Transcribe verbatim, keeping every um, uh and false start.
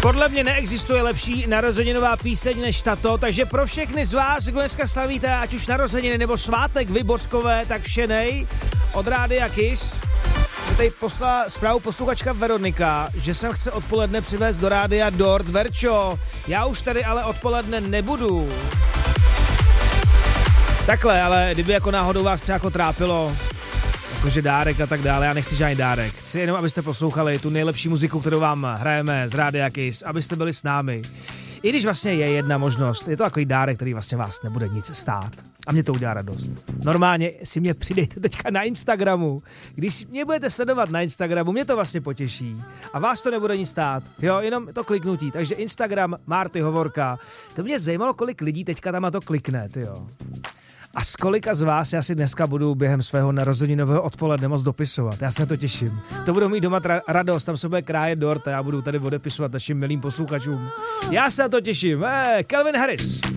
Podle mě neexistuje lepší narozeninová píseň než tato, takže pro všechny z vás, kdo dneska slavíte, ať už narozeniny nebo svátek vy boskové, tak všenej od Rádia Kiss. Tady poslala zprávu posluchačka Veronika, že sem chce odpoledne přivést do Rádia dort. Verčo, já už tady ale odpoledne nebudu. Takhle, ale kdyby jako náhodou vás třeba jako trápilo, jakože dárek a tak dále, já nechci žádný dárek. Chci jenom, abyste poslouchali tu nejlepší muziku, kterou vám hrajeme z Rádia Kiss, abyste byli s námi. I když vlastně je jedna možnost, je to takový dárek, který vlastně vás nebude nic stát. A mě to udělá radost. Normálně si mě přidejte teďka na Instagramu. Když mě budete sledovat na Instagramu, mě to vlastně potěší. A vás to nebude nic stát. Jo, jenom to kliknutí. Takže Instagram Marty Hovorka. To mě zajímalo, kolik lidí teďka tam na to klikne, jo. A z kolika z vás já si dneska budu během svého narozeninového odpoledne moc dopisovat. Já se na to těším. To budou mít doma tra- radost, tam se bude krájet dort a já budu tady odepisovat našim milým posluchačům. Já se na to těším. Eh, Calvin Harris.